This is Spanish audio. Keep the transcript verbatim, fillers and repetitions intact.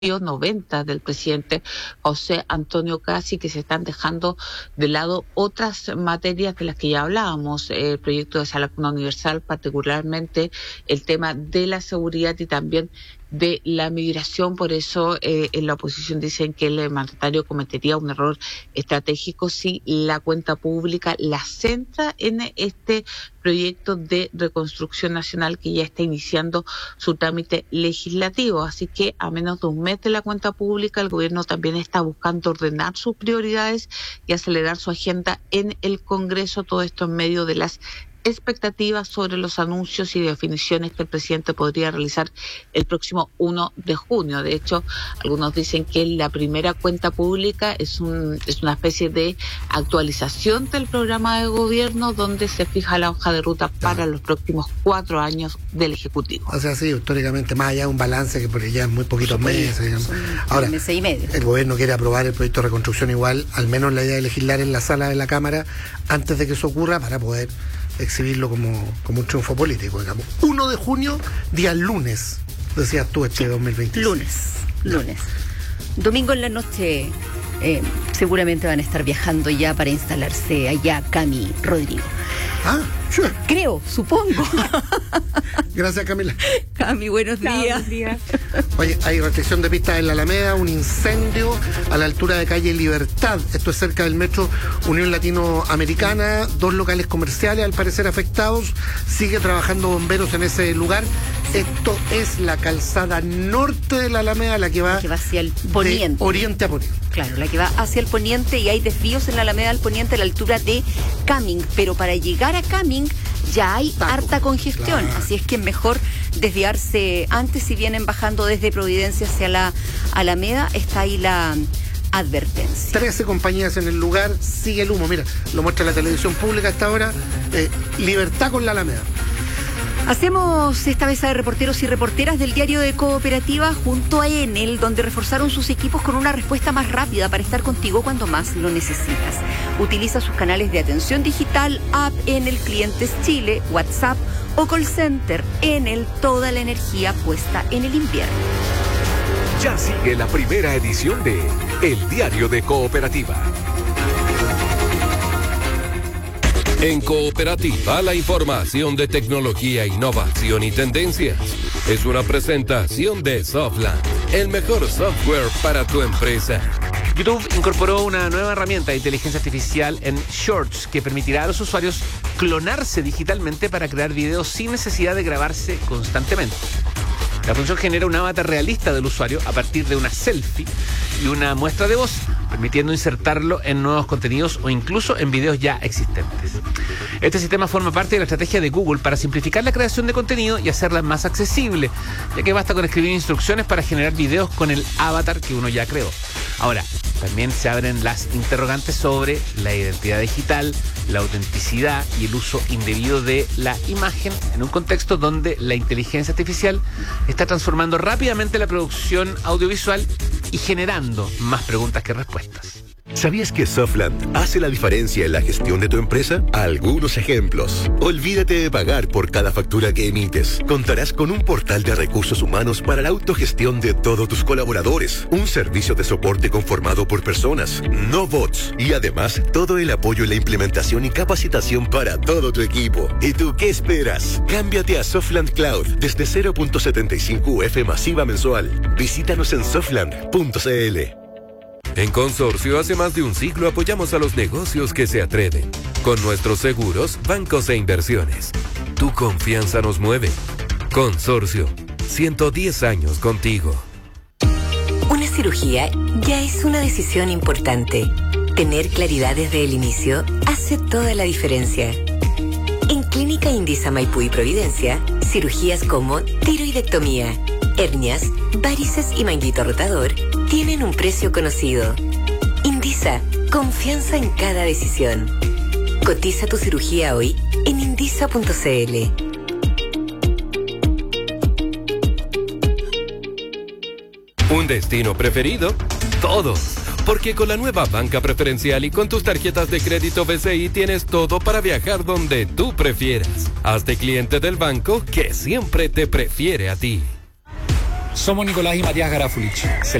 noventa del presidente José Antonio Casi, que se están dejando de lado otras materias de las que ya hablábamos, el proyecto de Sala Cuna Universal, particularmente el tema de la seguridad y también de la migración. Por eso eh, en la oposición dicen que el mandatario cometería un error estratégico si la cuenta pública la centra en este proyecto de reconstrucción nacional que ya está iniciando su trámite legislativo. Así que a menos de un mes de la cuenta pública, el gobierno también está buscando ordenar sus prioridades y acelerar su agenda en el Congreso. Todo esto en medio de las expectativas sobre los anuncios y definiciones que el presidente podría realizar el próximo primero de junio. De hecho, algunos dicen que la primera cuenta pública es un es una especie de actualización del programa de gobierno donde se fija la hoja de ruta para los próximos cuatro años del Ejecutivo. O sea, sí, históricamente más allá de un balance que por ya en muy poquitos meses. Ahora, meses y medio. El gobierno quiere aprobar el proyecto de reconstrucción igual, al menos la idea de legislar en la sala de la Cámara antes de que eso ocurra para poder exhibirlo como, como un triunfo político, digamos. primero de junio, día lunes, decías tú, este dos mil veintiséis. Lunes, lunes. Domingo en la noche, eh, seguramente van a estar viajando ya para instalarse allá Cami Rodrigo. Ah, sí. Creo, supongo. Gracias, Camila. Cami, buenos días. Buenos días. Oye, hay restricción de pistas en la Alameda, un incendio a la altura de calle Libertad. Esto es cerca del metro Unión Latinoamericana. Dos locales comerciales, al parecer, afectados. Sigue trabajando bomberos en ese lugar. Esto es la calzada norte de la Alameda, la que va, la que va hacia el poniente. De oriente a poniente. Claro, la que va hacia el poniente, y hay desvíos en la Alameda del Poniente a la altura de Cumming. Pero para llegar a Cumming ya hay Taco. harta congestión. Claro. Así es que es mejor desviarse antes. Si vienen bajando desde Providencia hacia la Alameda, está ahí la advertencia. Trece compañías en el lugar, sigue el humo. Mira, lo muestra la televisión pública hasta ahora. Eh, libertad con la Alameda. Hacemos esta mesa de reporteros y reporteras del diario de Cooperativa junto a Enel, donde reforzaron sus equipos con una respuesta más rápida para estar contigo cuando más lo necesitas. Utiliza sus canales de atención digital, app Enel Clientes Chile, WhatsApp o call center. Enel, toda la energía puesta en el invierno. Ya sigue la primera edición de El Diario de Cooperativa. En Cooperativa, la información de tecnología, innovación y tendencias. Es una presentación de Softland, el mejor software para tu empresa. YouTube incorporó una nueva herramienta de inteligencia artificial en Shorts que permitirá a los usuarios clonarse digitalmente para crear videos sin necesidad de grabarse constantemente. La función genera un avatar realista del usuario a partir de una selfie y una muestra de voz, permitiendo insertarlo en nuevos contenidos o incluso en videos ya existentes. Este sistema forma parte de la estrategia de Google para simplificar la creación de contenido y hacerla más accesible, ya que basta con escribir instrucciones para generar videos con el avatar que uno ya creó. Ahora, también se abren las interrogantes sobre la identidad digital, la autenticidad y el uso indebido de la imagen en un contexto donde la inteligencia artificial está transformando rápidamente la producción audiovisual y generando más preguntas que respuestas. ¿Sabías que Softland hace la diferencia en la gestión de tu empresa? Algunos ejemplos. Olvídate de pagar por cada factura que emites. Contarás con un portal de recursos humanos para la autogestión de todos tus colaboradores. Un servicio de soporte conformado por personas, no bots. Y además, todo el apoyo en la implementación y capacitación para todo tu equipo. ¿Y tú qué esperas? Cámbiate a Softland Cloud desde cero punto setenta y cinco U F masiva mensual. Visítanos en softland punto c l. En Consorcio, hace más de un siglo apoyamos a los negocios que se atreven. Con nuestros seguros, bancos e inversiones. Tu confianza nos mueve. Consorcio, ciento diez años contigo. Una cirugía ya es una decisión importante. Tener claridad desde el inicio hace toda la diferencia. En Clínica Indisa Maipú y Providencia, cirugías como tiroidectomía, hernias, varices y manguito rotador tienen un precio conocido. Indisa, confianza en cada decisión. Cotiza tu cirugía hoy en indisa punto c l. ¿Un destino preferido? Todos. Porque con la nueva banca preferencial y con tus tarjetas de crédito B C I tienes todo para viajar donde tú prefieras. Hazte cliente del banco que siempre te prefiere a ti. Somos Nicolás y Matías Garafulich.